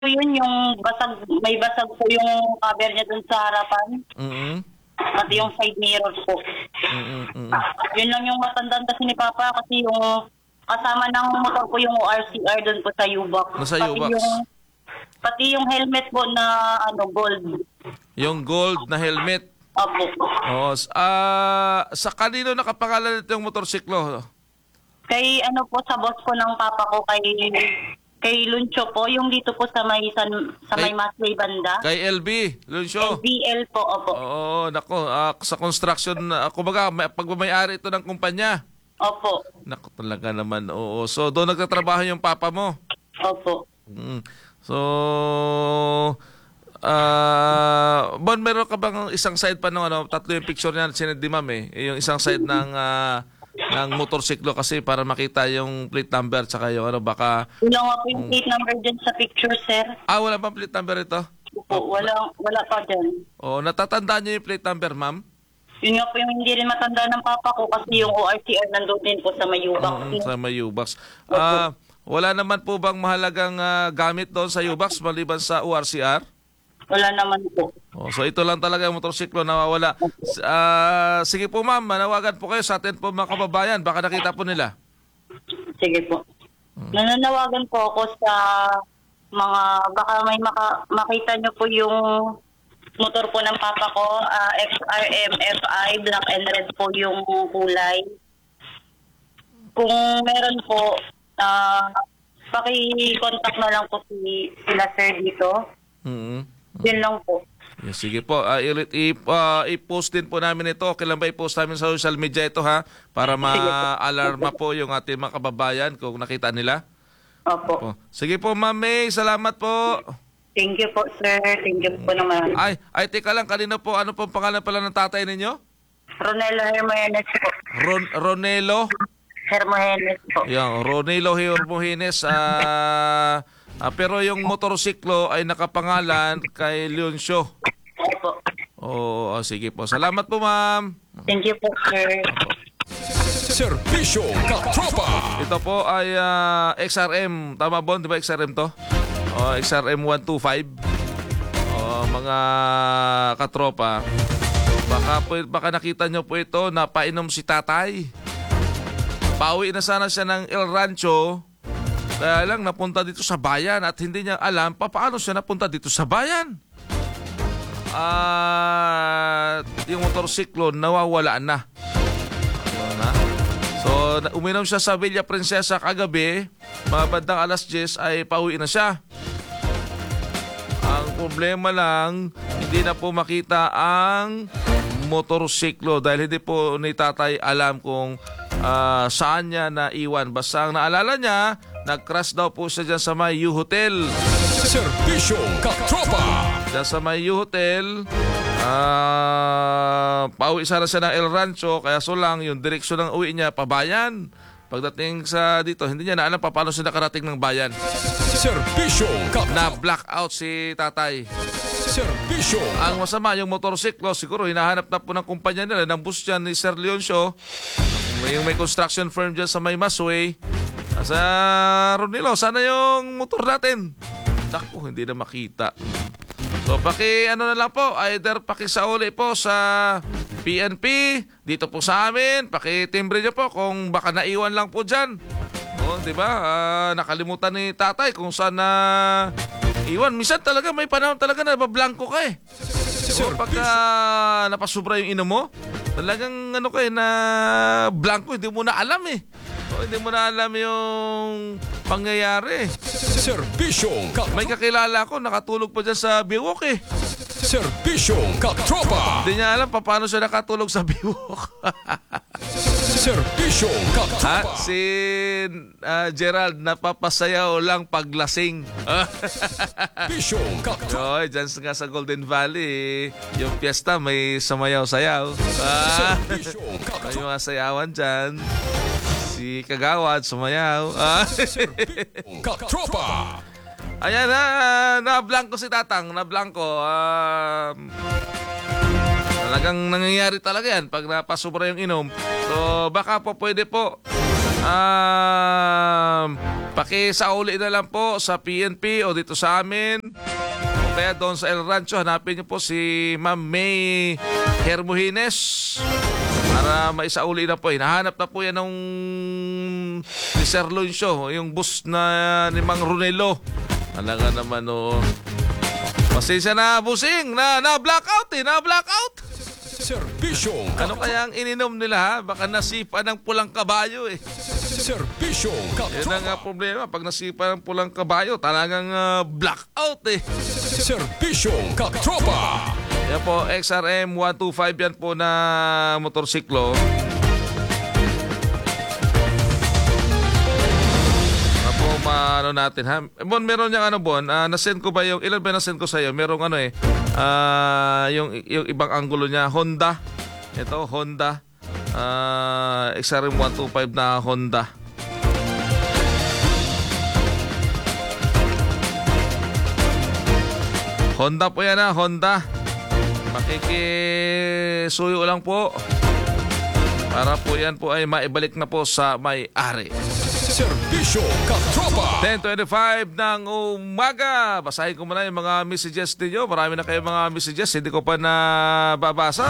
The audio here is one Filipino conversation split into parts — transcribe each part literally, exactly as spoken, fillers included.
yun yung basag, may basag po yung cover niya dun sa harapan. Mm-hmm. Pati yung side mirror po. Mm-hmm. Yun lang yung matandaan kasi ni Papa kasi yung kasama ng motor ko yung R C R dun po sa U-Box. Nasa Pati U-Box. yung, pati yung helmet po na ano gold. Yung gold na helmet. Opo. Oo. Ah, sa kanino nakapangalan ito yung motorsiklo? Kay ano po sa boss ko ng Papa ko kay kay Luncho po, yung dito po sa may san, sa Kay- may Masway banda. Kay L B, Lucio. B L po, opo. Oo, nako, ah, sa construction, uh, kumbaga, may, pagmamayari ito ng kumpanya. Opo. Nako, talaga naman, oo. So, doon nagtatrabaho yung papa mo. Opo. Mm. So, ah, Bon, meron ka bang isang side pa ng ano, tatlo yung picture niya, sinend ni ma'am eh. Yung isang side ng, ah, ng motorsiklo kasi para makita yung plate number tsaka yung ano, baka... Wala nga po yung plate number dyan sa picture, sir. Ah, wala pa plate number ito? Opo, wala, wala pa dyan. Oh, natatandaan niyo yung plate number, ma'am? Yun nga po yung hindi rin matanda ng Papa ko kasi yung O R C R nandun din po sa may U-Box. Mm, sa may U-Box. Ah, wala naman po bang mahalagang ah, gamit doon sa U-Box maliban sa O R C R? Wala naman po. Oh, so ito lang talaga yung motorsiklo nawawala. S- ah, sige po ma'am, manawagan po kayo sa atin po mga kababayan. Baka nakita po nila. Sige po. Nananawagan po ako sa mga, baka may maka, makita nyo po yung motor po ng Papa ko, ah, X R M F I, black and red po yung kulay. Kung meron po, ah, paki-contact na lang po si, sila sir dito. Mm. Yun lang po. Yeah, sige po, uh, i- i- ah, i-post din po namin ito. Kailan ba i-post namin sa social media ito ha? Para ma-alarma po yung ating mga kababayan kung nakita nila. Opo. Oh. Sige po Ma'am May, salamat po. Thank you po, sir. Thank you po naman. Ay, ay teka lang, kanina po, ano pong pangalan pala ng tatay ninyo? Ronelo Hermogenes po. Ron Ronelo? Hermogenes po. Yan, Ronelo Hermogenes. Ah, ah, pero yung motorsiklo ay nakapangalan kay Leoncio. Opo. Oo, oh, sige po. Salamat po, ma'am. Thank you po, sir. Serbisyo Katropa. Ito po ay ah, X R M. Tama, Bon? Di ba X R M to? Oh, X R M one twenty-five. Oh, mga katropa. Baka, po, baka nakita nyo po ito, napainom si tatay. Pauwi na sana siya ng El Rancho. Kaya lang napunta dito sa bayan at hindi niya alam pa paano siya napunta dito sa bayan. At yung motorsiklo nawawala na. Yun na. So uminom siya sa Villa Princesa kagabi, mga bandang alas diyes ay pauwi na siya. Ang problema lang, hindi na po makita ang motorsiklo dahil hindi po ni tatay alam kung uh, saan niya naiwan. Basta ang naalala niya, nag-crash daw po siya dyan sa may U-Hotel. Serbisyo Katropa. Dyan sa may U-Hotel, uh, pauwi sana siya ng El Rancho, kaya so lang yung direksyon ng uwi niya, pabayan. Pagdating sa dito, hindi niya na alam pa paano siya nakarating ng bayan. Serbisyo Katropa. Na blackout si tatay. Serbisyo. Ang masama, yung motorsiklo, siguro hinahanap na po ng kumpanya nila, ng bus dyan ni Sir Leoncio, yung may construction firm dyan sa may Masway. Sa Ronilo, sana yung motor natin. Naku, hindi na makita. So, paki ano na lang po, either pakisauli po sa P N P, dito po sa amin, pakitimbre nyo po kung baka naiwan lang po dyan. O, di ba? Uh, nakalimutan ni tatay kung saan na iwan. Minsan talaga, may panahon talaga na mablanko ka eh. So, pagka napasubra yung ino mo, talagang ano kayo na blanko, hindi mo na alam eh. O, hindi mo na alam yung pangyayari. Serbisyo Katropa. May kakilala ko, nakatulog pa dyan sa biwok eh. Serbisyo Katropa. Hindi niya alam pa paano siya nakatulog sa biwok. Serbisyo Katropa. Ha? Si uh, Gerald, napapasayaw lang paglasing. Serbisyo Katropa. Oy, dyan nga sa Golden Valley, yung piyesta may sumayaw-sayaw. Ah, Serbisyo may Katropa. mga sayawan dyan. Si Kagawad, sumayaw. Ah. Katropa. Ayan na, na-blanco si Tatang, na-blanco. Um, talagang nangyayari talaga yan pag napasubra yung inom. So baka po pwede po um, pakisauli na lang po sa P N P o dito sa amin. O kaya doon sa El Rancho, hanapin niyo po si Ma'am May Hermohines para maisauli na po. Hinahanap na po yan ng ni Sir Lucio, yung bus na ni Mang Runelo. Talaga naman o. Pasensya na, busing, na, na blackout eh, na blackout. Serbisyong Ano kaya ang ininom nila ha? Baka nasipa ng pulang kabayo eh. Serbisyong Yan ang uh, Katropa. problema. Pag nasipa ng pulang kabayo, talagang uh, blackout eh. Serbisyong Katropa. Yan po, X R M one two five yan po na motorsiklo. Ano po, maano natin ha? Bon, meron niyang ano, Bon, uh, nasend ko ba yung, ilan ba nasend ko sa'yo? Merong ano eh, uh, yung, yung ibang anggulo niya, Honda. Ito, Honda. Uh, X R M one two five na Honda. Honda po yan ha, Honda. Makikisuyo lang po. Para po yan po ay maibalik na po sa may-ari. Serbisyong Katropa. ten twenty-five ng umaga. Basahin ko muna yung mga messages ninyo. Marami na kayong mga messages. Hindi ko pa nababasa.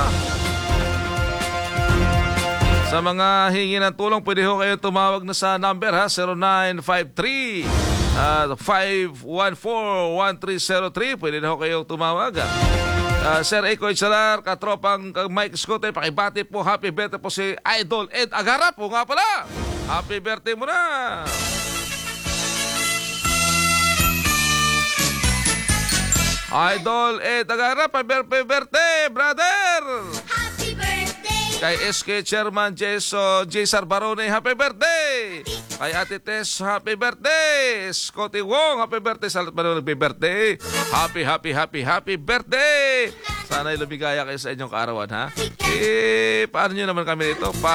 Sa mga hingi ng tulong, pwede ho kayo tumawag na sa number ha, zero nine five three five one four one three zero three. Pwede na ho kayo tumawag ha. Uh, Sir Ekoy Salar, katropang Mike Scooter, pakibati po, happy birthday po si Idol Ed Agara po nga pala. Happy birthday mo na. Idol Ed Agara, happy birthday, brother. Happy birthday! Kay S K Chairman Jeso J. Sarbarone, happy birthday! Kay Ate Tess, happy birthday! Scotty Wong, happy birthday! Salat pa naman happy birthday! Happy, happy, happy, happy birthday! Sana'y lumigaya kayo sa inyong kaarawan, ha? Eh, paano nyo naman kami nito? Pa...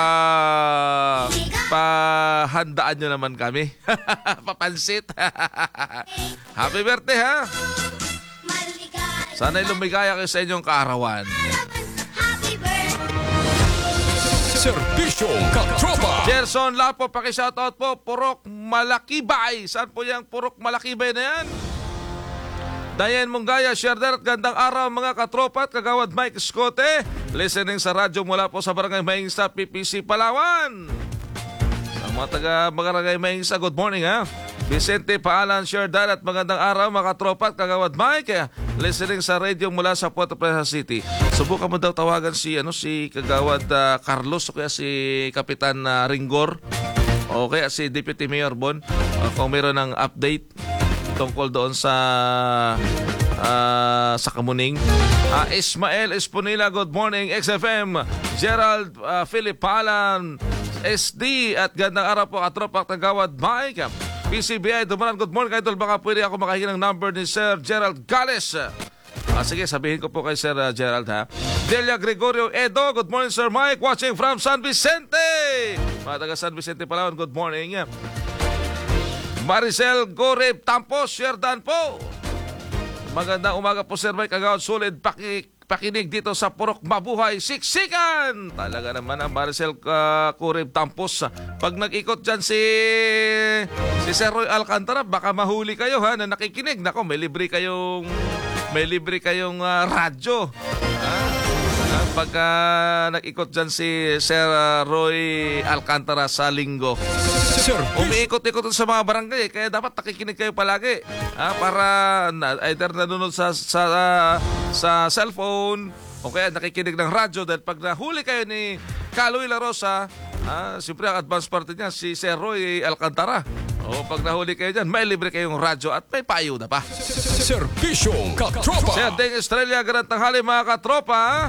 Pahandaan nyo naman kami. Papansit. Happy birthday, ha? Maligaya! Sana'y lumigaya kayo sa inyong kaarawan. Happy birthday! Serbisyong Katropa. Gerson Lapo, paki-shoutout po, Purok Malakibay. Saan po yung Purok Malakibay na yan? Diane Mungaya, Sherder at gandang araw mga katropa at kagawad Mike Scote. Listening sa radyo mula po sa Barangay Mahingsa, P P C, Palawan. Sa mga taga Barangay Mahingsa, good morning ha. Vicente Paalan, Sherder at magandang araw mga katropa at kagawad Mike. Listening sa radio mula sa Puerto Princesa City. Subukan mo daw tawagan si ano si kagawad uh, Carlos o kaya si Kapitan uh, Ringgor o kaya si Deputy Mayor Bon uh, kung meron ng update tungkol doon sa uh, sa Kamuning. Uh, Ismael Esponila, good morning X F M. Gerald uh, Philip Palan S D at gandang araw po katropa at kagawad Mike. P C B I Dumaran, good morning Idol. Baka pwede ako makahingi ng number ni Sir Gerald Gales. Ah, sige, sabihin ko po kay Sir uh, Gerald ha. Delia Gregorio Edo, good morning Sir Mike. Watching from San Vicente. Mga taga San Vicente Palawan, good morning. Maricel Goreb Tampos, Sherdan po. Magandang umaga po Sir Mike. Kagawad Solid paki pakinig dito sa Purok Mabuhay, Siksikan. Talaga naman ang Maricel uh, Coreb Tampos. Pag nag-ikot dyan si si Sir Roy Alcantara, baka mahuli kayo ha na nakikinig. Nako, may libre kayong may libre kayong uh, radyo. Ha? Ha? Pagka uh, nag-ikot dyan si Sir uh, Roy Alcantara sa linggo. Umiikot-ikot sa mga barangay, kaya dapat nakikinig kayo palagi. Ah, para na, either nanonood sa sa uh, sa cellphone o kaya nakikinig ng radyo dahil pag nahuli kayo ni Caloy La Rosa, ah, siyempre ang advance party niya si Sir Roy Alcantara. O pag nahuli kayo dyan, may libre kayong radyo at may payo na pa. Serbisyong Katropa. Sir Deng Estrella, ganang tanghali mga katropa.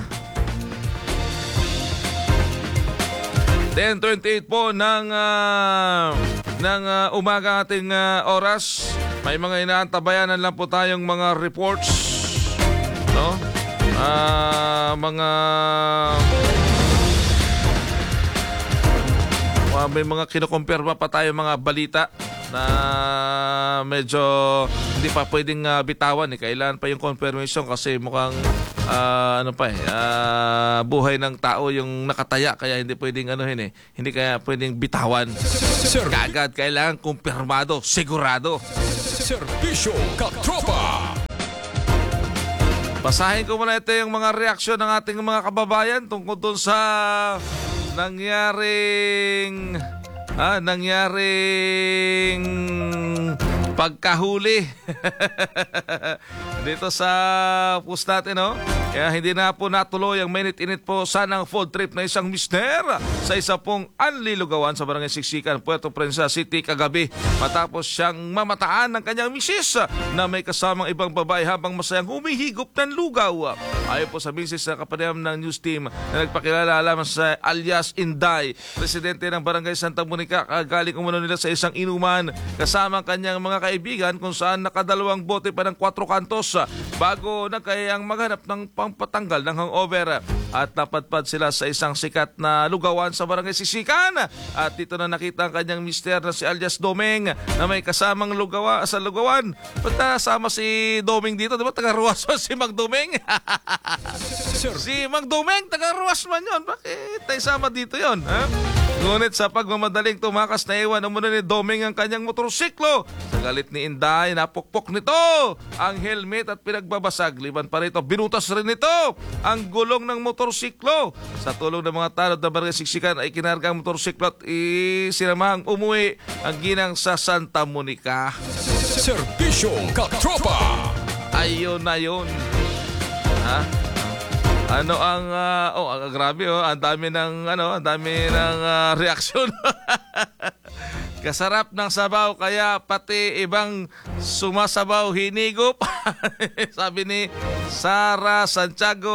ten twenty-eight po ng, uh, ng uh, umaga ating uh, oras. May mga inaantabayanan lang po tayong mga reports. No? Uh, mga... Uh, may mga kinukumpirma pa tayo mga balita na medyo hindi pa pwedeng uh, bitawan. Eh. Kailan pa yung confirmation kasi mukhang ah, ano pa eh, ah, buhay ng tao yung nakataya, kaya hindi pwedeng ano eh, hindi kaya pwedeng bitawan. Ser Kagad kailangan kumpirmado, sigurado. Serbisyo Katropa. Basahin ko muna ito yung mga reaksyon ng ating mga kababayan tungkol dun sa nangyaring ah, nangyaring pagkahuli dito sa post natin, no? Kaya hindi na po natuloy ang minute-init po sanang food trip na isang mister sa isa pong anlilugawan sa Barangay Siksikan, Puerto Princesa City kagabi matapos siyang mamataan ng kanyang misis na may kasamang ibang babae habang masayang humihigop ng lugaw. Ayon po sa misis na kapanayam ng news team na nagpakilala lamang sa alias Inday, presidente ng Barangay Santa Monica, kagaling umano nila sa isang inuman kasama ang kanyang mga kaibigan kung saan nakadalawang bote pa ng kwatro kantos bago nagkayang maghanap ng pampatanggal ng hangover at napadpad sila sa isang sikat na lugawan sa Barangay Siksikan at dito na nakita ang kanyang mister na si alias Domeng na may kasamang lugawa sa lugawan. Ba't nasama si Domeng dito? Diba taga-Ruas man si Mang Domeng? Si Mang Domeng taga-Ruas man yun. Bakit tayo sama dito yun? Ha? Ngunit sa pagmamadaling tumakas na iwan umano ni Domeng ang kanyang motorsiklo. Sa galit ni Inday, napukpok nito ang helmet at pinagbabasag. Liban pa rito, binutas rin nito ang gulong ng motorsiklo. Sa tulong ng mga tanod na Barangay Siksikan ay kinarga ang motorsiklo at isinamahang umuwi ang ginang sa Santa Monica. Serbisyo Katropa. Ayun na yun. Ha? Ano ang uh, oh, uh, grabe oh, ang dami ng ano, ang dami ng uh, reaksyon. Kasarap ng sabaw kaya pati ibang sumasabaw hinigop. Sabi ni Sara Santiago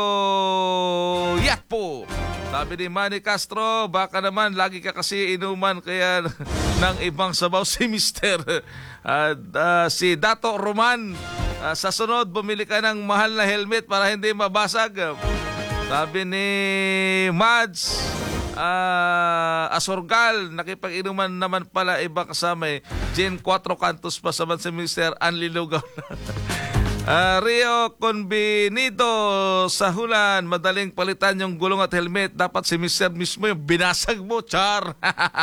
Yakpo. Sabi ni Manny Castro, baka naman lagi ka kasi inuman kaya ng ibang sabaw si Mister At uh, si Dato Roman, uh, sa sunod bumili ka ng mahal na helmet para hindi mabasag. Sabi ni Mads uh, Asorgal, nakipag-inuman naman pala iba kasama eh. Jen Cuatro Cantos pa saman si Mister Anlilugaw. uh, Rio Convenido sa Hulan, madaling palitan yung gulong at helmet. Dapat si Mister mismo yung binasag mo, char.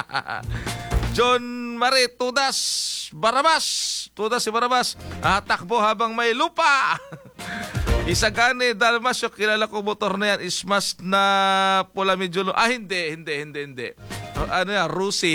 John Marie Tudas Barabas, Tudas si Barabas, ah, takbo habang may lupa. Isagani Dalmasyo, kilala ko motor na yan, Smash na pula medyo lo- ah hindi, hindi, hindi, hindi. O, ano yan, Rusi.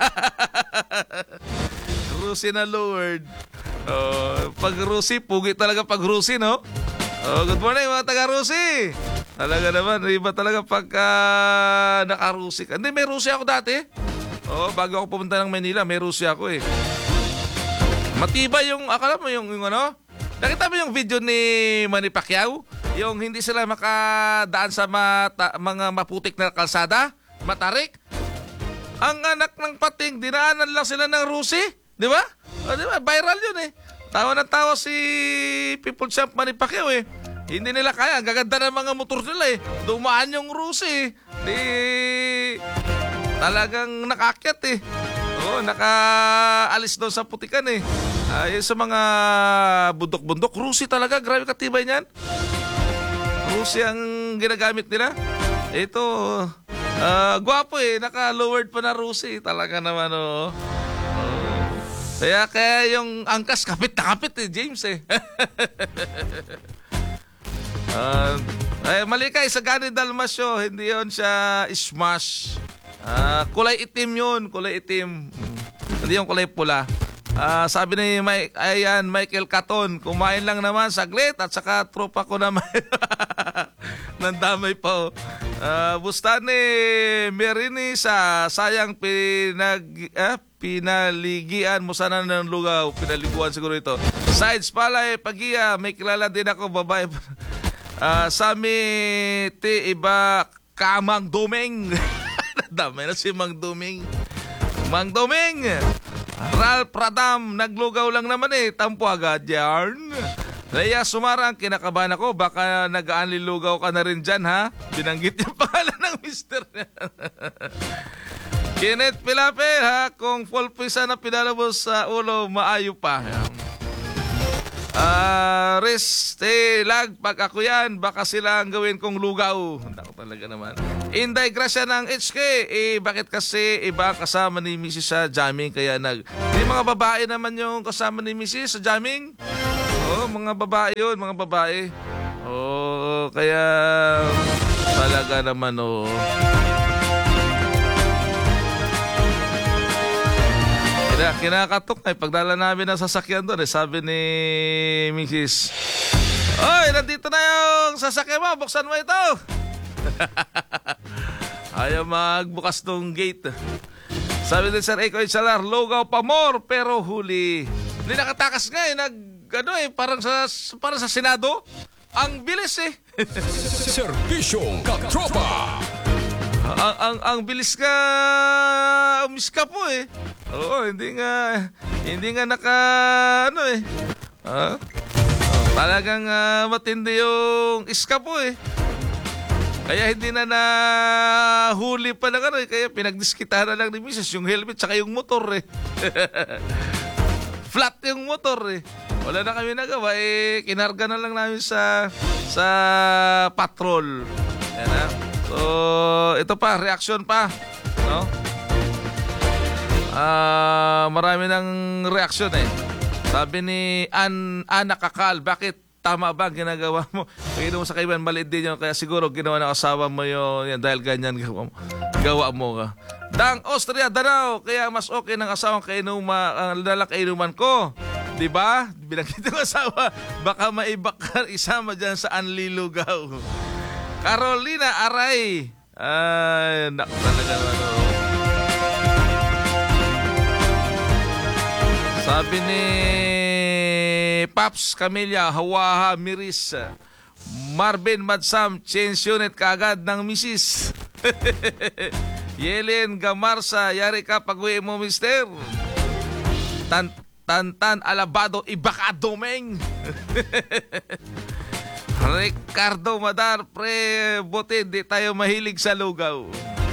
Rusi na lowered. Oh, pag Rusi, pugi talaga pag Rusi, no? Oh, good morning mga taga-Rusi. Talaga naman, iba talaga pagka uh, naka-Rusi ka. Hindi, may Rusi ako dati. Oh, bago ako pumunta ng Manila, may Rusi ako eh. Matibay yung, akala mo yung, yung ano? Nakita mo yung video ni Manny Pacquiao? Yung hindi sila makadaan sa mata, mga maputik na kalsada? Matarik? Ang anak ng pating, dinaanan lang sila ng Rusi? Di ba? O, di ba? Viral yun eh. Tawa ng tawa si People Champ Manny Pacquiao eh. Hindi nila kaya. Ang gaganda ng mga motor nila eh. Dumaan yung Rusi. Di... Talagang nakakyat eh. Oo, nakaalis doon sa putikan eh. Ay, sa mga bundok-bundok, Rusi talaga. Grabe katibay niyan. Rusi ang ginagamit nila. Ito, uh, gwapo eh. Naka-lowered pa na Rusi. Talaga naman oh. Uh, kaya, kaya yung angkas kapit na kapit eh, James eh. uh, ay, mali ka, Isagani Dalmasyo. Hindi yun siya smash. Uh, kulay itim yun, kulay itim. Hindi yung kulay pula. Uh, sabi ni Mike, ayan, Michael Caton, kumain lang naman saglit at saka tropa ko naman. Nandamay pa. Uh, Bustani, Merini sa sayang pinag, eh, pinaligian mo sana ng lugaw. Pinaliguan siguro ito. Sides pala eh, Pagia, may kilala din ako, babae. Uh, Sami, ti iba, Kamang Dumeng. Dami na si Mang Duming. Mang Duming! Ralph Radam, naglugaw lang naman eh. Tampo agad yarn. Leia Sumarang, kinakabahan ako. Baka nag-aanlilugaw ka na rin dyan, ha? Binanggit yung pangalan ng mister niya. Kenneth Pilapel, ha? Kung full pisa na pinalabos sa ulo, maayo pa. Ah, reste lag pag ako yan, baka sila ang gawin kong lugaw. Naku talaga naman. Inday Gracia ng H K, eh bakit kasi iba kasama ni Missus sa jamming kaya nag... Di mga babae naman yung kasama ni Missus sa jamming? Oo, mga babae yun, mga babae. Oo, kaya talaga naman oo. Kina, kinakatok na eh. Pagdala namin ng sasakyan doon, eh, sabi ni Missus Oy, nandito na yung sasakyan mo. Buksan mo ito. Ayaw magbukas ng gate. Sabi ni Sir Eko Chalar, lugaw pa more pero huli. Hindi nakatakas nga eh. Nag, ano eh, parang sa, parang sa Senado. Ang bilis eh. Serbisyong Katropa. ang, ang, ang bilis ka umiska po eh. Oo, hindi nga hindi nga naka ano eh. Ah, oh, talagang uh, matindi yung iska po eh. Kaya hindi na nahuli pa na ano eh. Kaya pinagdiskitahan na lang ni Missus yung helmet tsaka yung motor eh. Flat yung motor eh. Wala na kami nagawa eh. Kinarga na lang namin sa sa patrol. Yan na. So, ito pa, reaction pa. No? Ah, uh, marami ng reaksyon eh. Sabi ni An Ana Kakal, bakit tama ba ang ginagawa mo? Kaya mo sa kaiban, maliit din yun. Kaya siguro ginawa ng asawa mo yun. Yan, dahil ganyan gawa mo. Gawa mo ka. Dang Austria, Danao. Kaya mas okay ng asawang kainuma, ang lalak kainuman ko. Diba? Binagkit ng asawa. Baka maibak ka isama dyan sa Anlilugaw. Carolina Aray. Ay, naku talaga naman. Oh. Sabi ni Paps Camilla Hawaha Miris, Marvin Madsam, change unit kaagad ng Missus Yelen Gamarsa, yari ka pag-uwi mo, mister. Tan Tantan Alabado, iba ka domeng. Ricardo Madar, pre, buti di tayo mahilig sa lugaw.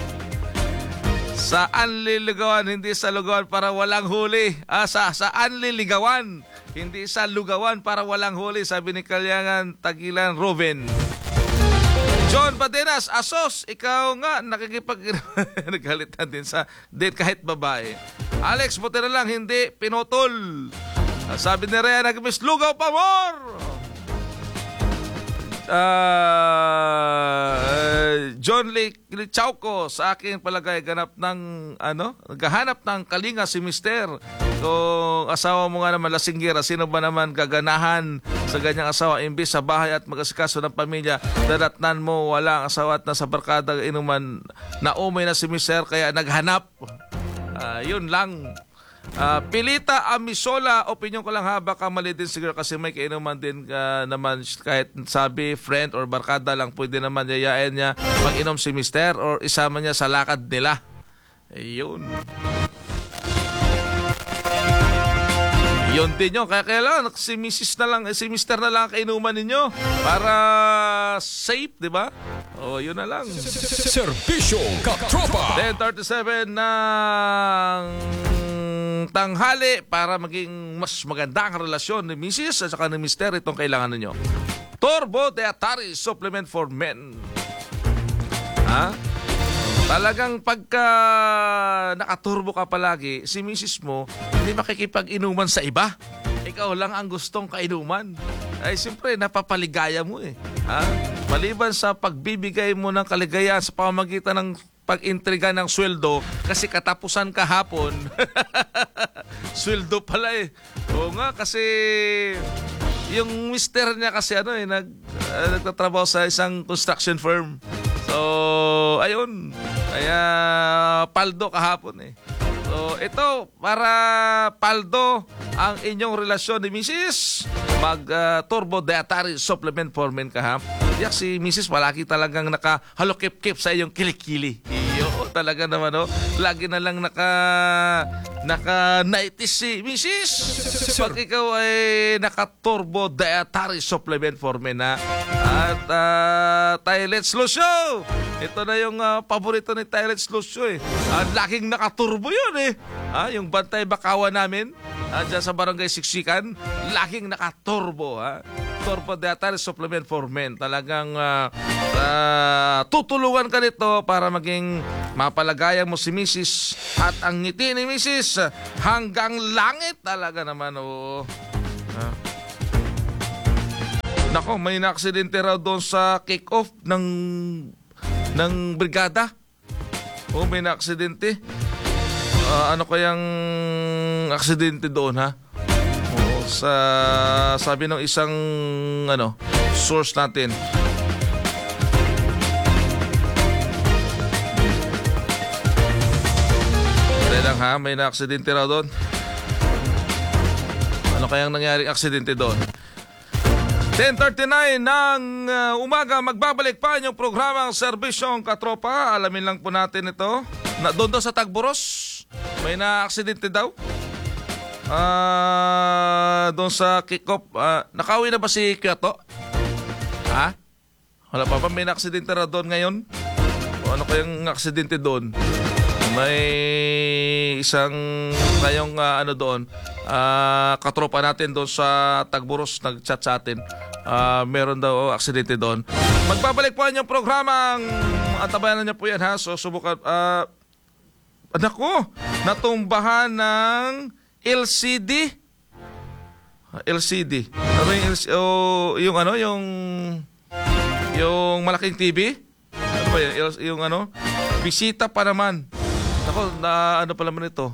Saan liligawan, hindi sa lugawan para walang huli. Ah, sa, saan liligawan, hindi sa lugawan para walang huli, sabi ni Kalyangan Tagilan Ruben. John Badenas, Asos, ikaw nga nakikipag... Nagalitan din sa date kahit babae. Alex, buti na lang, hindi pinutol. Sabi ni Rhea Nagmis, lugaw pa more! Uh, John Lee Chauco, sa aking palagay ganap ng ano, naghahanap ng kalinga si mister. Kung asawa mo nga naman lasinggira, sino ba naman gaganahan sa ganyang asawa imbis sa bahay at mag-asikaso ng pamilya? Dadatnan mo wala ang asawa at nasa barkada inuman na umay na si mister kaya naghanap. Uh, yun lang. Uh, Pilita Amisola, opinion ko lang ha, baka mali din siguro kasi may kainuman din uh, naman kahit sabi friend or barkada lang pwede naman yayain niya mag-inom si mister or isama niya sa lakad nila. Ayun. Yun din yun. Kaya kailangan si missus na lang, si mister na lang kainuman ninyo para safe, di ba? O, yun na lang. Serbisyong Katropa. ten thirty-seven ng tanghali para maging mas maganda ang relasyon ni missus at saka ni mister, itong kailangan ninyo. Turbo Dietary Supplement for Men. Ha? Talagang pagka nakaturbo ka palagi, si missus mo hindi makikipag-inuman sa iba. Ikaw lang ang gustong kainuman. Ay siyempre, napapaligaya mo eh. Ha? Maliban sa pagbibigay mo ng kaligayahan sa pamamagitan ng pag-intriga ng sweldo kasi katapusan kahapon. Sweldo pala eh. Oo nga, kasi yung mister niya kasi ano eh, nag, uh, nagtatrabaho sa isang construction firm. So, ayun. Kaya paldo kahapon eh. So, ito, para paldo ang inyong relasyon ni missus, mag-turbo uh, dietary supplement for men ka ha. Yak si missus malaki talagang nakahalokip-kip sa iyong kilikili. Iyo, talaga naman oh. Lagi na lang naka naka-nineties si missus. Pag ikaw ay naka-turbo dietary supplement for men ha. At uh, Toilets Lucio. Ito na yung uh, paborito ni Toilets Lucio eh. Ang uh, laking naka-turbo yun eh. Ha, yung bantay bakawan namin. Ah, dyan sa Barangay Siksikan, laging naka-turbo, ha? Turbo Dietary Supplement for Men. Talagang ah, ah, tutulungan ka nito para maging mapalagayan mo si Missus at ang ngiti ni Missus hanggang langit talaga naman, oo. Ah. Nako, may na-aksidente raw doon sa kick-off ng ng brigada. Oh, may na-aksidente. Uh, ano kayang aksidente doon, ha? Oo, sa sabi ng isang ano, source natin. Dahil lang, ha, may na-aksidente raw doon. Ano kayang nangyaring aksidente doon? ten thirty-nine ng uh, umaga, magbabalik pa yung programang Serbisyong Katropa. Alamin lang po natin ito. Na, doon daw sa Tagboros, may na-aksidente daw. Uh, doon sa kick-off. Uh, nakauwi na ba si Kyoto? Ha? Wala pa ba? May na-aksidente na doon ngayon? O ano kayang aksidente doon? May isang ngayong uh, ano doon, uh, katropa natin doon sa Tagboros nag-chat sa atin. Uh, meron daw aksidente doon. Magbabalik po yung programang antabayanan niya po yan, ha. So subukan uh, anak ko, natumbahan ng L C D. L C D. Ano yung L C D? Oh, yung ano, yung yung malaking T V? Ano ba yun? Yung ano? Bisita pa naman. Ako, na ano pa naman ito?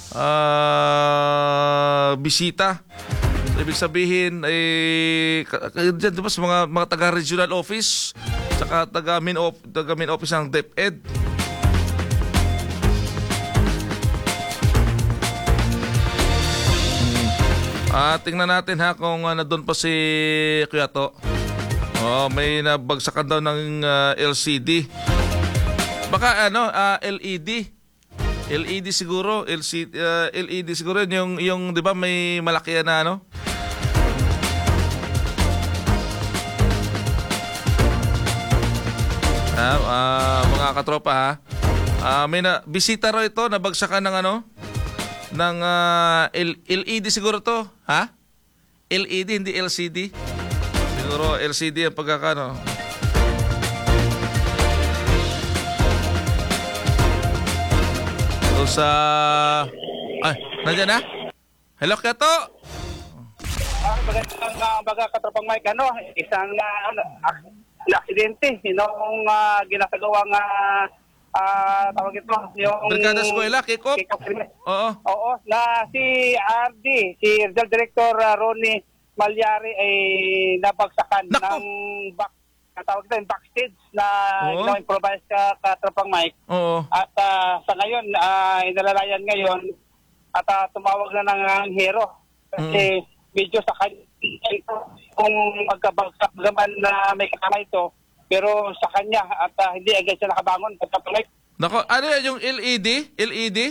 Ah, uh, bisita. Ibig sabihin ay eh, diyan diba sa mga mga taga-regional office, saka taga-main op, taga-main office ng DepEd. Ah, tingnan natin, ha, kung uh, nandun pa si Kuyato. Oh, may nabagsakan daw ng uh, L C D. Baka ano, uh, L E D. L E D siguro, L C D, uh, L E D siguro yung yung 'di ba may malaki na ano? Ah, uh, mga katropa, ha. Uh, may na bisita raw ito, nabagsakan ng ano? Ng uh, L LED siguro to, ha? L E D, hindi L C D. Siguro L C D ang pagkakano. So sa ay, nandiyan na? Hello, Kato. Ah, magandang uh, baga katropang Mike, ano, isang uh, na aksidente, yung uh, ginasagawang uh, uh, tawag ito, yung Brigada Eskwela, kick-off? kick-off. Oo. Oo, na si R D, si Regional Director uh, Ronnie Malyari ay nabagsakan Naku! ng back, tawag ito, yung backstage na Oo. ino-improvise ka katropang Mike. Oo. At uh, sa ngayon, uh, inalalayan ngayon at uh, tumawag na ng uh, hero. Kasi medyo sa kanya kung magkabagsak naman na may kasama ito, pero sa kanya at uh, hindi agad siya nakabangon. Katapang Mike. Nako, ano yan, yung L E D? L E D?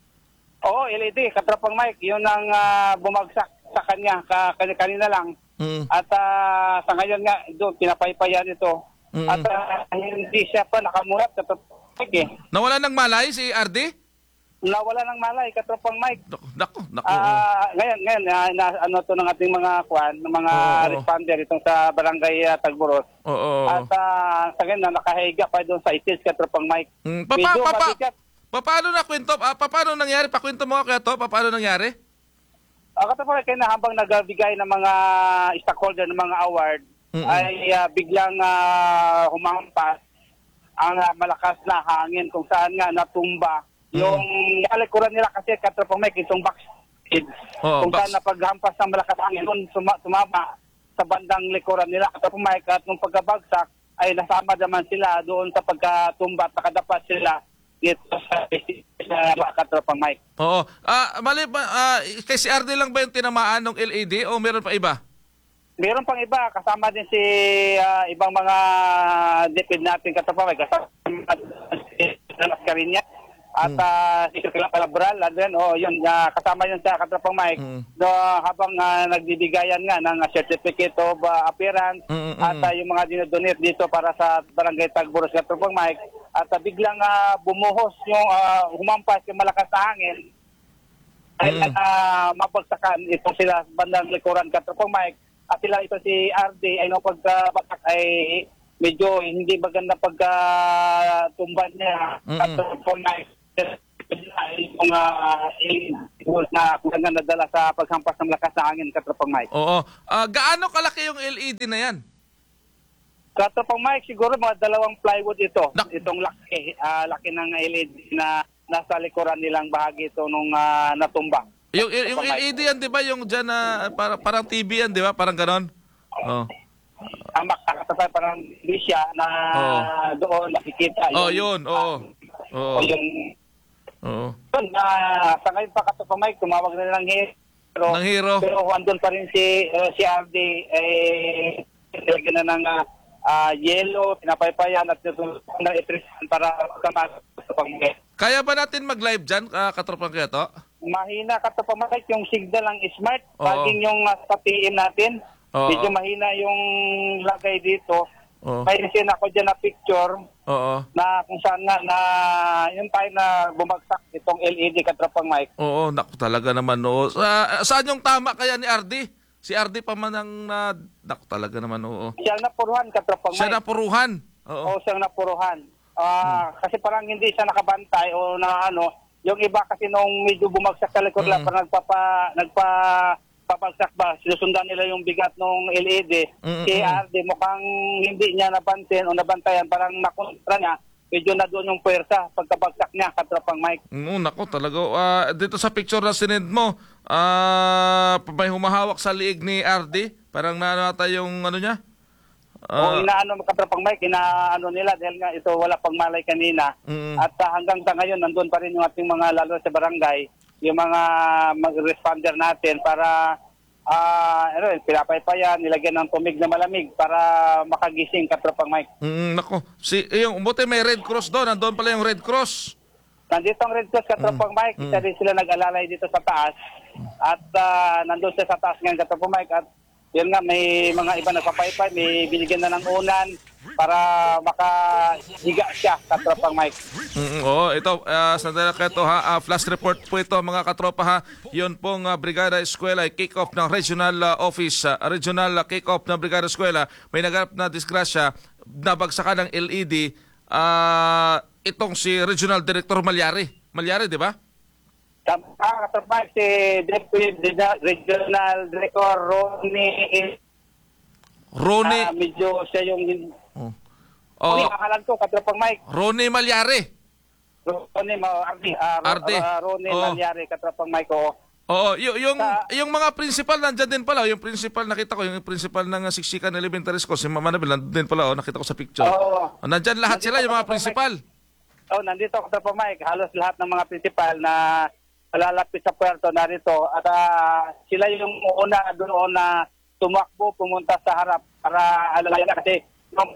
Oo, L E D, Katapang Mike. Yun ang uh, bumagsak sa kanya ka, kanina lang. Mm. At uh, sa ngayon nga, doon, pinapaypayan ito. Mm. At uh, hindi siya pa nakamulat. Katapang Mike eh. Nawala ng malay si R D? Nawala ng malay, Katapang Mike. Nako, nako, nako. Ah, ngayon, ngayon, ah, na, ano to ng ating mga kwan, ng mga Oo. responder itong sa barangay uh, Tagboros. Oo. At uh, sa ngayon, na nakahiga pa doon sa itis, Katapang Mike. Mm, papa, Medyo papa, mabigat. pa, paano na kwento? Ah, pa, paano nangyari? Pakwento mo kaya to? Pa, paano nangyari? Uh, Katapang Mike, kaya na habang nagbigay ng mga stockholder ng mga award, Mm-mm. ay uh, biglang uh, humampas ang uh, malakas na hangin kung saan nga natumba. Mm. Yung alikuran nila kasi, Katapang Mike, itong backstage. Oo, kung saan baks- napaghampas ng malakas hangin, doon suma, sumama sa bandang likuran nila. Katapang Mike, at nung pagkabagsak, ay nasama naman sila doon sa pagkatumba at nakadapat sila dito sa sa Katapang Mike. Oo. Ah, mali ba, ah, kay si R D lang ba yung tinamaan ng L E D o meron pa iba? Meron pang iba, kasama din si ah, ibang mga dipid natin Katapang Mike. Kasama si Karinya. At uh, si Kirkila Palabral, and then, oh, yun, uh, kasama yun sa Katapang Mike, Mm. do, habang uh, nagbibigayan nga ng uh, certificate of uh, appearance, Mm, mm, at mm. uh, yung mga dinodonate dito para sa Barangay Tagboros, Katapang Mike, at uh, biglang uh, bumuhos yung uh, humampas yung malakas na hangin, Dahil Mm. uh, mapagsakan ito sila bandang likuran Katropang Mike at sila ito si R D ay no pagkabakak ay medyo hindi maganda pagkatumban niya Mm-mm. Katropang Mike. Yung uh, na kung nadala sa paghampas ng lakas na hangin Katropang Mike. Oo. Ah, gaano kalaki yung L E D na yan? Katropang Mike, siguro mga dalawang plywood ito. Nak- Itong laki, ah, laki ng L E D na nasa likuran nilang bahagi ito nung ah, natumba. Yung, yung L E D yan, di ba? Yung dyan na para, parang T V yan, di ba? Parang ganon. Oo. Ang makatasay parang hindi siya na Oo. doon nakikita. Oh, yun. Oo. Oo. O yung Oo. yun, na sa ngayon pa Katropang Mike, tumawag na lang hero. Ng hero. Pero andun pa rin si, uh, si R D, eh, talaga na ng ah, ah, yellow, pinapaypayan at tutulungan na itrisan para kamas sa pag Kaya ba natin mag-live dyan, uh, Katropang Keto? Mahina Katropang Mike, yung signal lang smart. Oo. Paging yung uh, sa P M natin, Oo. medyo mahina yung lagay dito. Oo. May sin ako dyan na picture Oo. na kung saan nga na yung time na bumagsak itong L E D Katropang Mike. Oo, naku talaga naman. Oo. Sa, saan yung tama kaya ni R D? Si R D pa man ang na... Naku talaga naman, oo. Siya napuruhan Katropang Siya Mike. na puruhan. Oo. O siyang napuruhan. Ah, Kasi parang hindi siya nakabantay o na ano, yung iba kasi nung medyo bumagsak sa likod lang, Mm. parang nagpapa, nagpa, papagsak ba, sinusundan nila yung bigat nung L E D. Mm, Si mm. R D mukhang hindi niya nabantin o nabantayan, parang nakontra niya, medyo na doon yung puwersa pagkabagsak niya, Katropang Mike. Oo, naku talaga. Ah, dito sa picture na sinend mo, ah, may humahawak sa liig ni R D. Parang naanata yung ano niya. o Ah, inaano Katropang Mike, inaano nila dahil nga ito wala pang malay kanina. mm. At ah, hanggang sa ngayon, nandun pa rin yung ating mga lalo sa barangay, yung mga mag-responder natin para ah ano, pinapaypayan, nilagyan ng tumig na malamig para makagising Katropang Mike. Mm, naku. Si, eh, yung, buti may Red Cross doon. Nandun pala yung Red Cross. Nandito ang Red Cross Katropang Mike, Mm. isa din sila nag-alalay dito sa taas. At ah, nandun siya sa taas ngayon Katropang Mike. At yun nga, may mga iba nagpapaypay, may binigyan na ng unan para makahiga siya Katropang Mike. Mm, oo, ito, uh, sandali ka ito ha, ah, flash report po ito mga katropa ha. Yun pong ah, Brigada Eskwela ay kick-off ng regional ah, office, ah, regional ah, kick-off ng Brigada Eskwela. May naganap na disgrasya, nabagsakan ng L E D, ah, itong si Regional Director Malyari. Malyari, di ba? Tama, Katropang Mike, si Deputy Regional Director Ronnie, Ronnie, ah, medyo siya yung... oh, Oh, oh, nakalan ko, Katropang Mike. Ronnie Malyari. Ronnie, ma- Ardi, ah, Ro- Ardi. ah, Ronnie Oo. Malyari, Katropang Mike, oo. Oo, y- yung, Sa- yung mga principal nandyan din pala. Yung principal nakita ko, yung principal ng uh, Siksikan Elementary School, si Mama Nabil, nandun din pala, oh, nakita ko sa picture. Oo. Oh, nandyan lahat Nandito sila, yung mga ako, principal. Oh, nandito ako sa Mike. Halos lahat ng mga principal na lalapit sa puerto narito. At ah, sila yung una doon na tumakbo, pumunta sa harap para alalayan na kasi nung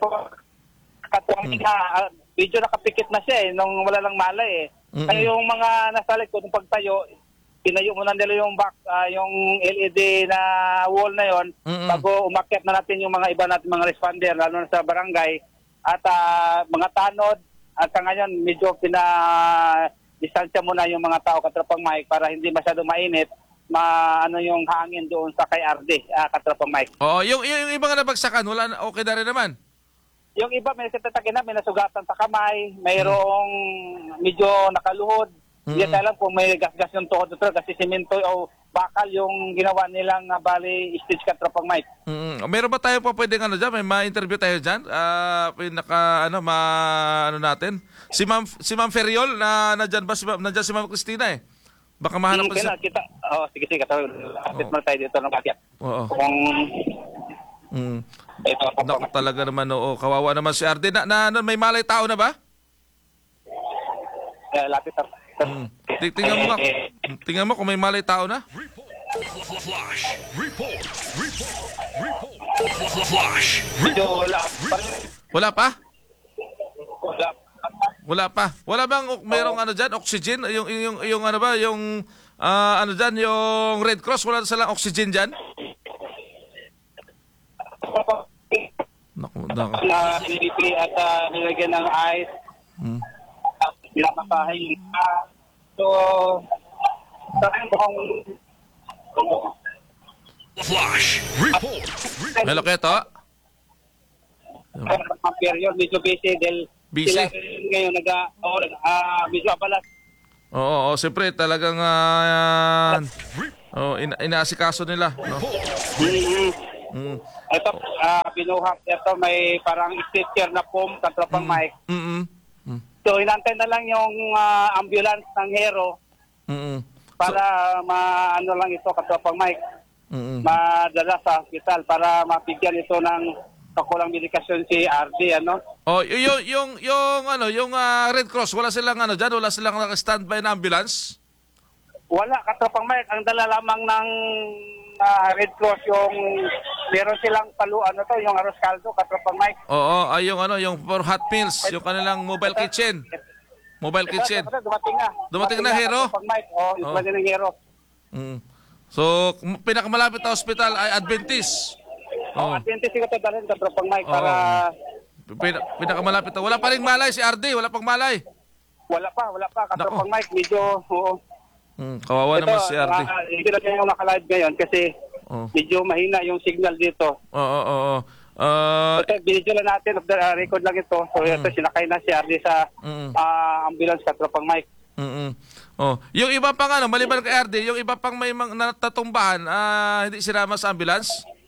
katong hmm. uh, medyo nakapikit na siya eh, nung wala lang malay eh. Mm-mm. Kaya yung mga nasa likod, nung pagtayo, pinayo muna nila yung back, ah, yung L E D na wall na yon Mm-mm. bago umakyat na natin yung mga iba natin mga responder, lalo na sa barangay. At ah, mga tanod, at sa ngayon medyo pina-distansya muna yung mga tao, Katropang Mike, para hindi masyado mainit, maano yung hangin doon sa kay R D, ah, Katropang Mike. Oo, yung, yung, yung ibang nabagsakan, wala na, okay na rin naman. Yung iba may sitatakin na, may nasugatan sa kamay, mayroong medyo nakaluhod. Hindi Mm. alam kung may gas-gas yung tuhod dito kasi simento o bakal yung ginawa nilang uh, bali stage Katropang Mike. Mm, meron ba tayo pa pwedeng ano dyan? May ma-interview tayo dyan? Ah, pinaka, ano, ma, ano natin? Si Ma'am, si Ma'am Feriol, na, nandyan ba si Ma'am, nandyan si Ma'am Christina eh? Baka mahanap Hmm, ko kailan si... kita, oh, sige, sige, Katropang. Update Oo. mo tayo dito ng kakyat. Oo. Kung Mm. ito, Naku, talaga naman, oo. Kawawa naman si R D. Na, na, na, may malay tao na ba? eh, lapit na. Mm. Ti- Tingnan mo nga. Tingnan mo kung may malay tao na. Flash report. Report. Report. Flash. Medyo wala. Parang Wala pa? wala. Wala pa. Wala bang ok- merong ano diyan, oxygen, yung yung yung ano ba, yung ah, ano diyan, yung Red Cross, wala silang oxygen diyan? Naku, naku. Na pinipili at uh, nilagyan ng ice. Mm. Pinapakahay. So, Saan mukhang... Flash report. Report. Hello, Keto. Ang period, medyo busy dahil Busy? sila ngayon nag, oh, uh, medyo abalas. Oo, oo, siyempre talagang uh, oh, ina inaasikaso nila, no? Mm-hmm. Mm. Ito, uh, binuhat ito, may parang sticker na foam, katropang mic. Mm. Mm. So, inantay na lang yung uh, ambulance ng Hero Mm. para ma-ano lang ito, katropang mic. Mm. Madala sa hospital para mapigyan ito ng kakulang medikasyon si R D, ano? Oh, y- yung yung yung ano, yung ah, Red Cross, wala silang ano diyan, wala silang naka-standby na ambulance. Wala, katropang mic. Ang dala lamang ng uh, Red Cross yung meron silang palu, ano to, yung arroz caldo, katropang mic. Oo, ay yung ano, yung for hot meals, yung kanilang mobile kitchen. Mobile kitchen. Ito, dumating na. Dumating na, Hero? Katropang mic. Oh, Oh. dumating ng Hero. Mm. So, m- pinakamalapit na hospital ay Adventist. Oh, Oh. Adventist ko to dalhin, katropang mic, Oo. para Pin- pinakamalapit na. Wala pa ring malay si R D, wala pang malay. wala pa, wala pa, katropang mic. Medyo, oo. Mm, kawawa Ito, naman si R D. uh, hindi na kayo nakalive ngayon kasi Oh. medyo mahina yung signal dito. Oo, oo, oo. Ah, Ito, video lang natin, of the uh, record lang ito. So, ito, sinakay na si R D sa Mm. ah, ambulance, katropang mic. mm. Oh, yung iba pang ano, maliban kay R D, yung iba pang may mga natatumbahan, ah, hindi sinama sa ambulance.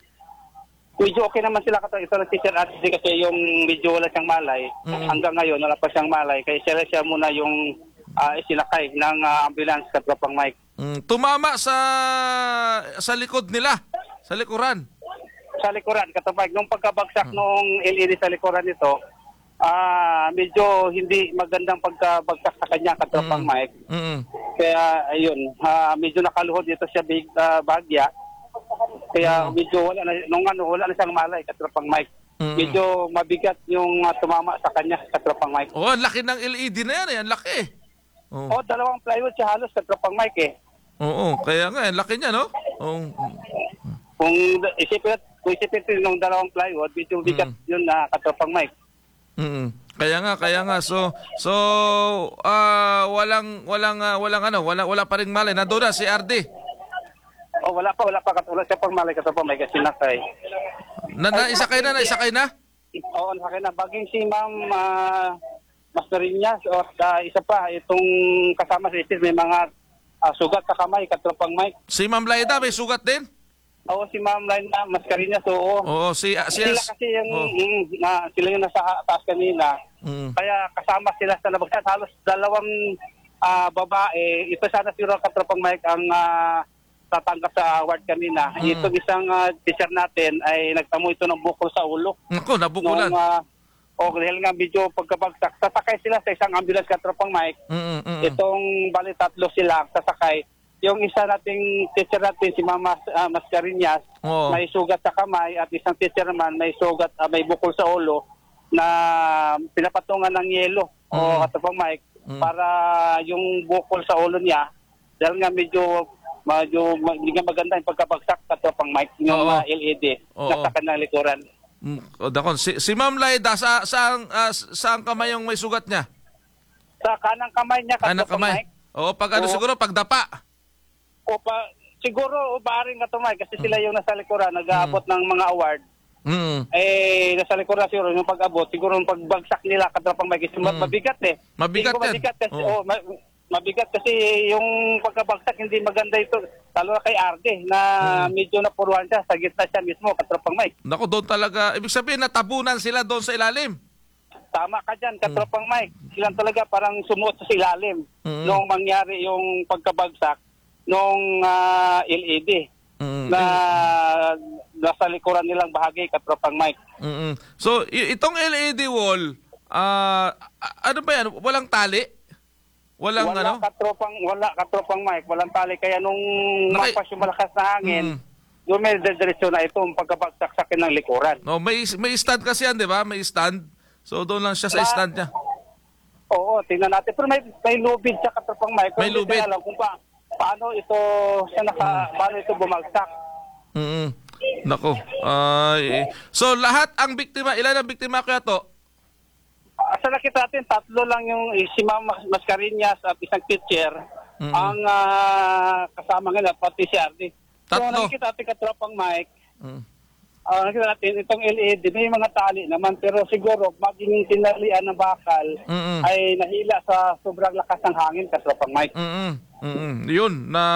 Medyo okay naman sila kato. Ito na teacher at D kasi yung medyo wala siyang malay. Mm. Hanggang ngayon, wala pa siyang malay. Kaya siya, siya muna yung uh, sinakay ng uh, ambulance, katropang mic. Mm, tumama sa sa likod nila, sa likuran. Sa likuran, katropang mic. Nung pagkabagsak nung L E D sa likuran nito, ah medyo hindi magandang pagkabagsak sa kanya, katropang Mm. mic. Mm. Kaya, ayun, ah, medyo nakaluhod dito siya big, ah, bagya. Kaya medyo wala na, nung ano, wala na siyang malay, katropang mic. Mm. Medyo mabigat yung ah, tumama sa kanya, katropang mic. Oh, ang laki ng L E D na yan, eh, ang laki. Oh. Oh, dalawang plywood siya halos, katropang mic eh. Oo, kaya nga, ang laki niya, no? Oh. Kung isipin, kung isipin nung dalawang plywood, medyo bigat yun na katropang mic. Mm. Kaya nga, kaya nga. So, so ah walang walang ah, walang ano, wala wala pa ring malay. Nandoon na si R D. Oh, wala pa, wala pa, wala siya pang malay, katropang mic kasi nakay. Na, na isakay na, na isakay na. Oo, nakay na. Baging si Ma'am uh, Masterinyas o uh, isa pa, itong kasama sa isis, may mga ah, sugat sa kamay, katropang mic. Si Ma'am Laida may sugat din. Oo, si Ma'am Laina Masterinyas, oo. Oo, si ah, si Sila kasi yung, Oh. mm, na, sila yung nasa taas kanina. Mm. Kaya kasama sila sa labas. At halos dalawang ah, babae. Ito sana siguro katropang mic ang ah, tatanggap sa award kanina. Mm. Itong isang ah, teacher natin ay nagtamo ito ng bukol sa ulo. Nako, nabukulan. Nung, ah, o dahil nga medyo pagkabagsak, sasakay sila sa isang ambulance, katropang mic. Mm, mm, mm. Itong bali tatlo sila sasakay. Yung isa nating teacher natin, si Mama uh, Mascarinas, Oo. may sugat sa kamay at isang teacher naman may sugat, ah, may bukol sa ulo na pinapatungan ng yelo o Mm. katropang mic Mm. para yung bukol sa ulo niya, dahil nga medyo medyo ma- hindi nga maganda yung pagkabagsak, katropang mic yung Oo. ah, L E D Oo. nasa kanyang likuran. Mm, o, dakon, si, si Ma'am Laida, sa, saan, ah, saan kamay yung may sugat niya? Sa kanang kamay niya, Anak katropang kamay. mic. Oo, pag ano Oo. siguro, pag dapa. O pa, siguro ubaring katumay kasi sila yung nasa likuran, nag-aabot ng mga award. Mm. Eh, nasa likuran siguro yung pag-abot, siguro yung pagbagsak nila, katropang mic, kasi Mm. mabigat eh. Mabigat Hindi ko yan. mabigat kasi, Oo. oh, ma- mabigat kasi yung pagkabagsak hindi maganda ito. Lalo na kay Arde na Mm. medyo napuruan siya, sa gitna siya mismo, katropang mic. Nako, doon talaga, ibig sabihin, natabunan sila doon sa ilalim. Tama ka dyan, katropang mic. Silang talaga parang sumuot sa ilalim Mm. nung mangyari yung pagkabagsak nung ah, L E D. Mm. Na nasa likuran nilang bahagi, katropang mic. Mm-mm. So, y- itong L E D wall, ah, a- ano ba yan? Walang tali? Walang wala ano? katropang wala katropang mic, walang tali kaya nung Naki- mapas yung malakas na hangin, Mm. yung may diretso na ito ang pagkabagsak sa ng likuran. No, may may stand kasi yan, 'di ba? May stand. So doon lang siya sa Ma- stand niya. Oo, tingnan natin. Pero may may lubid sa katropang mic. May Hindi lubid. ko alam kung pa, paano ito siya naka, paano ito bumagsak. Mm. Nako. Ay. So lahat ang biktima, ilan ang biktima kaya to? Ah, sa nakita natin, tatlo lang yung eh, si Ma'am Mas- Mascarinas at isang teacher. Mm-mm. ang ah, kasama nila, pati si Ardy. So, Tatlo. nakikita natin katropang Mike, Mm. ah, nakikita natin itong L E D, may mga tali naman, pero siguro maging tinalian ng bakal Mm-mm. ay nahila sa sobrang lakas ng hangin, katropang Mike. Mm-mm. Mm-mm. Yun, na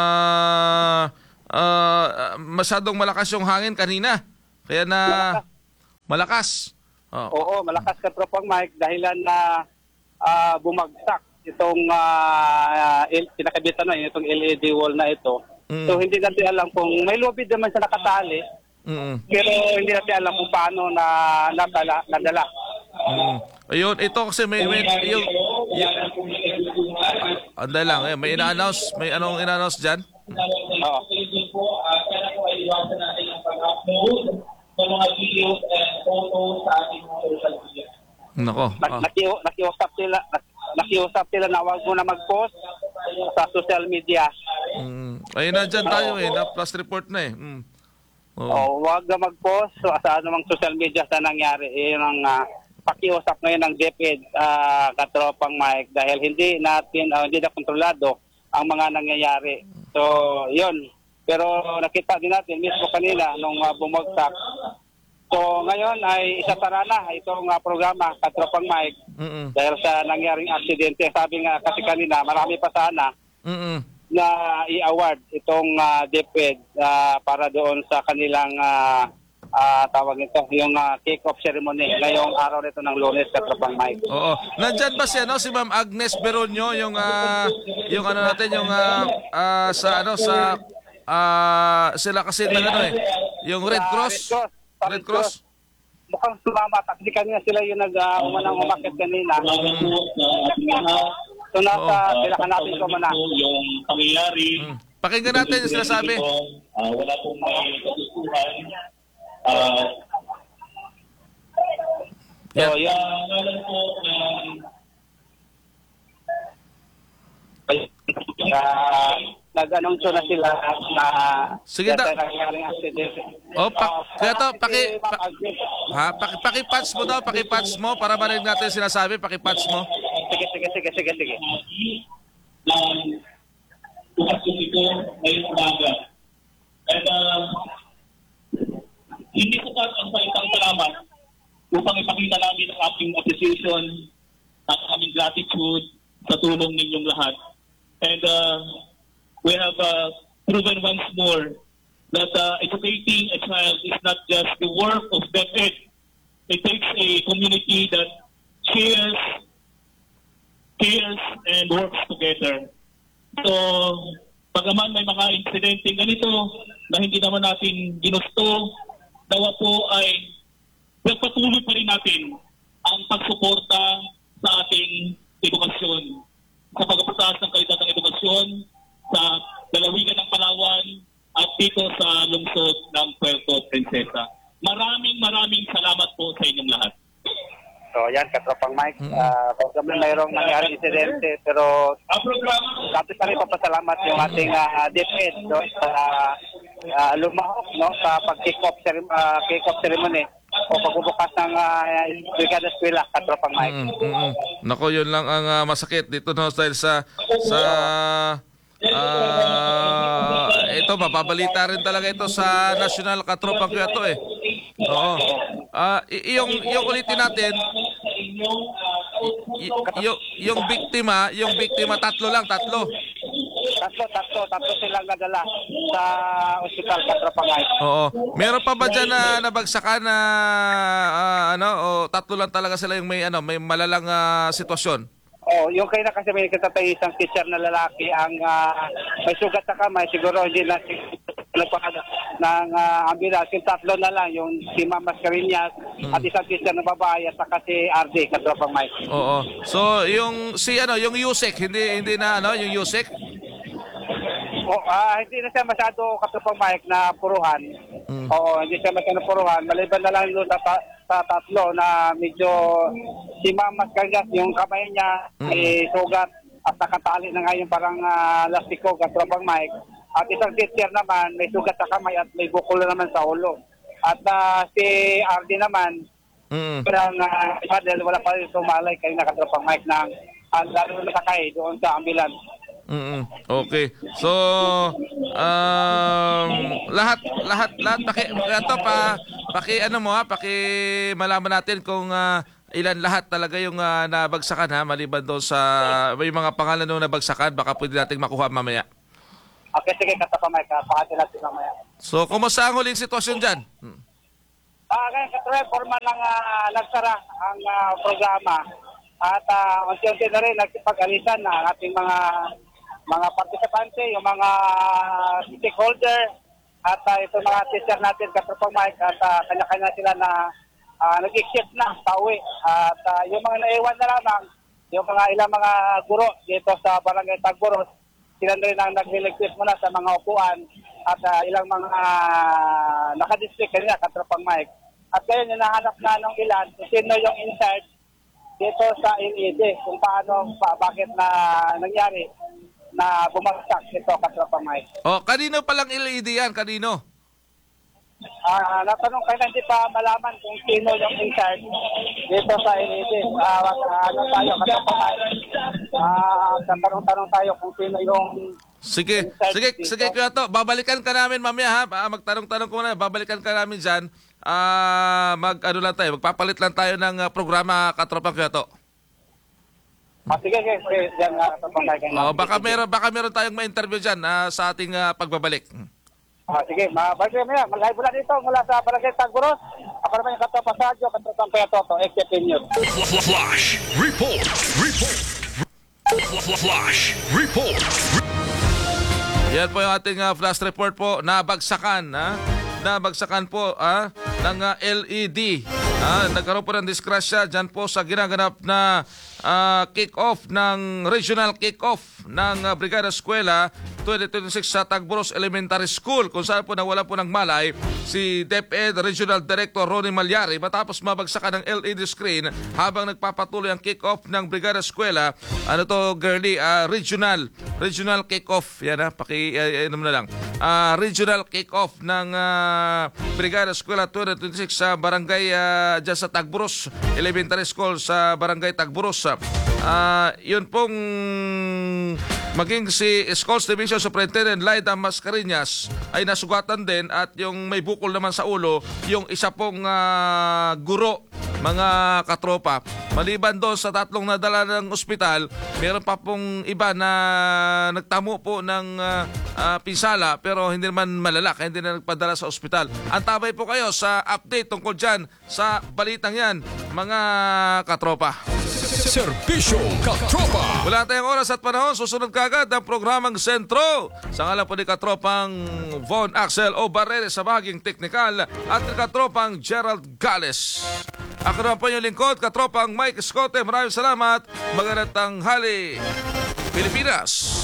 ah, masyadong malakas yung hangin kanina. Kaya na malakas. Oh. Oo, malakas katropang Mike, dahilan na ah, bumagsak itong uh, pinakabitan na yun, itong L E D wall na ito. Mm. So hindi natin alam kung may lubid naman siya nakatali, Mm-mm. pero hindi natin alam kung paano na nadala. nadala. Mm. Ayun, ito kasi may, may yung, yung anda lang, eh, may ina-announce, may anong ina-announce dyan? Oo. Kaya po ay iwasan natin ang pag-upload ng mga videos and photos sa ating mga social media. Nako. Nak- Ah. naki- nakiusap sila, nak- nakiusap sila na huwag mo na mag-post sa social media. Mm. Ayun na dyan tayo eh, na plus report na eh. Mm. Oo. O huwag na mag-post so, sa anumang social media sa nangyari. Iyon ang ah, pakiusap ngayon ng DepEd, uh, katropang Mike, dahil hindi natin, ah, hindi na kontrolado ang mga nangyayari. So, yun. Pero nakita din natin mismo kanina nung uh, bumagsak. So, ngayon ay isasara na itong uh, programa, katropang Mike, Mm-mm. dahil sa nangyaring aksidente. Sabi nga kasi kanina, marami pa sana Mm-mm. na i-award itong uh, DepEd uh, para doon sa kanilang uh, uh, tawag nito, yung uh, kick-off ceremony ngayong araw nito ng Lunes, katropang Mike. Oo. Nandyan ba si ano si Ma'am Agnes Beronio yung ah, yung ano natin yung ah, ah, sa ano sa ah, sila kasi ng ano eh yung Red Sa Cross. Red Cross. Sa Red Cross. Mukhang sumama. Kasi kanina sila yung nag, uh, umanang umakit kanina. Umaga po sa ating lahat. So nasa Oo. sila ka natin ko mana. Po yung pangyayari. Mm. Pakinggan natin yung sinasabi. Ah, wala pong may katutuhan. Ah, Yan. So yun. ah, ngalan po ng Uh, nag-anunsyo na sila na Sige, da- sa nangyaring aksidente. Oh, pa- Uh, kaya to, si paki- Ma'am pa- Agnes. Ha, paki paki-patch mo daw, paki-patch mo para marinig natin yung sinasabi, paki-patch mo. Sige, sige, sige, sige, sige. ng tukasyon ito ngayong umaga. At uh, hindi ko pa ang isang salamat upang ipakita namin ang ating appreciation at aming gratitude sa tulong ninyong lahat. And uh, we have uh, proven once more that uh, educating a child is not just the work of DepEd. It takes a community that shares, cares, and works together. So, pagaman may mga insidente ganito na hindi naman natin ginusto, dawa po ay nagpatuloy pa rin natin ang pagsuporta sa ating edukasyon. Sa pagpapataas ng kalidad ng edukasyon sa lalawigan ng Palawan at dito sa lungsod ng Puerto Princesa. Maraming maraming salamat po sa inyong lahat. So yan, katropang Mike. Uh, kung mayroong nangyaring insidente, pero Ang programa dapat pa rin papasalamat yung ating uh, DepEd no, sa uh, lumahok no, sa pag-kick-off ceremony, uh, kick-off ceremony o pagbubukas ng uh, Brigada Eskwela, katropang Mike. Mm, mm, mm. Nako, yun lang ang ah, masakit dito no dahil sa sa ah, ito mapabalita rin talaga ito sa National Katropang Kuya to eh. Oo. Ah, i- yung yung ulitin natin y- yung yung biktima, yung biktima tatlo lang, tatlo. Tatlo, tatlo, tatlo silang nadala sa ospital, katropang Mike. Oo. Meron pa ba diyan na nabagsakan na ah, ano o tatlo lang talaga sila yung may ano, may malalang ah, sitwasyon? Oh, yung kayo na kasi may katatay isang teacher na lalaki ang ah, may sugat sa kamay, siguro hindi na nagpakada ng uh, ambulance. Yung tatlo na lang, yung si Ma'am Mascarinas at isang teacher na babae at saka si R D, katropang Mike. Oo. So, yung si ano, yung Yusek, hindi hindi na ano, yung Yusek. Oh, ah, hindi na siya masyado katropang Mike na puruhan. Mm. Oo, hindi siya masyado puruhan. Maliban na lang doon sa, ta- sa tatlo na medyo si Ma'am Mascarinas, yung kamay niya Mm. ay sugat at nakatali na ngayon parang uh, lastiko, katropang Mike. At isang teacher naman, may sugat sa kamay at may bukol naman sa ulo. At uh, si R D naman, Mm. parang uh, dahil wala pa rin sumalay kayo nakatropang Mike ng uh, lalo na sakay doon sa ambulance. Mm-mm. Okay. So, um, lahat lahat lahat paki ito pa paki ano mo ha, paki malaman natin kung ah, ilan lahat talaga yung ah, nabagsakan ha, maliban doon sa may mga pangalan nung nabagsakan, baka pwede nating makuha mamaya. Okay, sige, Katropa Mike. Uh, pakati natin mamaya. So, kumusta ang huling sitwasyon diyan? Hmm. Ah, ngayon, Katropa, forma ng uh, nagsara ang ah, programa. At uh, unti-unti na rin nagpag-alisan na ang ating mga mga partisipante, yung mga stakeholder, at uh, ito mga teacher natin, Katropa Mike, at uh, kanya-kanya sila na uh, nag-shift na pauwi. At uh, yung mga naiwan na lamang, yung mga ilang mga guro dito sa Barangay Tagburos, sila na rin ang nag-elective muna sa mga upuan at uh, ilang mga uh, nakadistrict kanina, Katropa Mike. At ngayon, hinahanap na ng ilan kung sino yung in charge dito sa L E D, kung paano, pa, bakit na nangyari na bumagsak ito, Katropa Mike. Oh, kanino palang L E D yan? Kanino? Ah, natanong kayo na hindi pa malaman kung sino yung in charge dito sa L E D. Ah, uh, ano tayo, Katropa Mike? Ah, tanong-tanong tayo kung sino yung Sige, sige, sige kuya to. Babalikan ka namin mamaya ha. Ah, magtanong-tanong ko na, babalikan ka namin diyan. Ah, mag ano lang tayo, magpapalit lang tayo ng uh, programa, Katropa kuya to. Ah, sige, sige, sige. Diyan, uh, Katropa Mike. Oh, baka meron baka meron tayong ma-interview diyan uh, sa ating uh, pagbabalik. Ah, sige, mabalik kami na. Live mula dito, mula sa Barangay Tagburos. Ako naman yung Katropa Sadyo, Katropa Kuya Toto, X F M News. Flash report. Report. Flash report. Yan po yung ating uh, flash report po, nabagsakan ha. Nabagsakan po ah, ng uh, L E D. Ah, nagkaroon po ng disgrasya dyan po sa ginaganap na uh, kick-off ng regional kick-off ng uh, Brigada Eskwela twenty twenty-six sa Tagburos Elementary School, kung saan po nawala po ng malay si DepEd Regional Director Ronnie Malyari matapos mabagsakan ng L E D screen habang nagpapatuloy ang kick-off ng Brigada Eskwela. Ano to, girly? Uh, regional regional kick-off. Yan ha, paki uh, inom na lang. Uh, regional kick-off ng uh, Brigada Eskwela twenty twenty-six sa barangay uh, dyan sa Tagburos Elementary School sa barangay Tagburos. Uh, yun pong maging si Schools Division Superintendent Laida Mascareñas ay nasugatan din, at yung may bukol naman sa ulo yung isa pong uh, guro, mga katropa. Maliban doon sa tatlong nadala ng ospital, meron pa pong iba na nagtamo po ng uh, uh, pinsala pero hindi naman malala, kaya hindi na nagpadala sa ospital. Antabay po kayo sa update tungkol dyan sa balitang yan, mga katropa. Serbisyo Katropa. Wala tayong oras at panahon, susunod kagad ang programang Sentro. Sa ngalan po ni Katropang Von Axel O. Barrere sa bahaging teknikal at ni Katropang Gerald Gales. Ako naman po yung lingkod, Katropang Mike Escote. Maraming salamat. Magandang tanghali, Pilipinas.